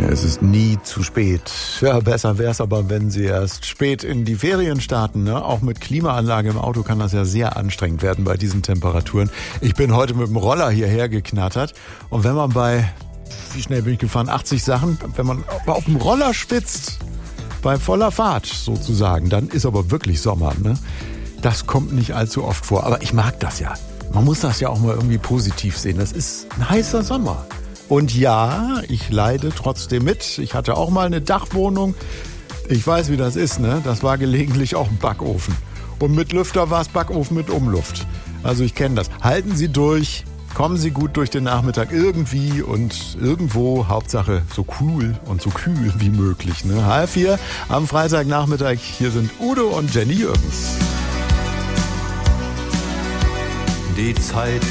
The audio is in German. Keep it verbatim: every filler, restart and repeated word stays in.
Es ist nie zu spät. Ja, besser wäre es aber, wenn Sie erst spät in die Ferien starten. Ne? Auch mit Klimaanlage im Auto kann das ja sehr anstrengend werden bei diesen Temperaturen. Ich bin heute mit dem Roller hierher geknattert. Und wenn man bei, wie schnell bin ich gefahren, achtzig Sachen, wenn man auf dem Roller schwitzt, bei voller Fahrt sozusagen, dann ist aber wirklich Sommer. Ne? Das kommt nicht allzu oft vor. Aber ich mag das ja. Man muss das ja auch mal irgendwie positiv sehen. Das ist ein heißer Sommer. Und ja, ich leide trotzdem mit. Ich hatte auch mal eine Dachwohnung. Ich weiß, wie das ist, ne? Das war gelegentlich auch ein Backofen. Und mit Lüfter war es Backofen mit Umluft. Also ich kenne das. Halten Sie durch, kommen Sie gut durch den Nachmittag irgendwie und irgendwo, Hauptsache so cool und so kühl wie möglich. Ne? H R vier am Freitagnachmittag. Hier sind Udo und Jenny Jürgens. Die Zeit